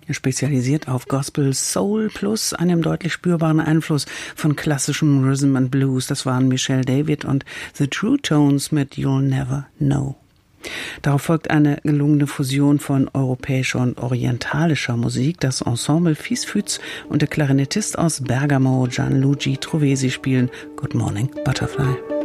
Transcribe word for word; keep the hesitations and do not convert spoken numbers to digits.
spezialisiert auf Gospel, Soul plus einem deutlich spürbaren Einfluss von klassischem Rhythm and Blues. Das waren Michelle David und The True Tones mit You'll Never Know. Darauf folgt eine gelungene Fusion von europäischer und orientalischer Musik. Das Ensemble Fiesfüz und der Klarinettist aus Bergamo Gianluigi Trovesi spielen Good Morning Butterfly.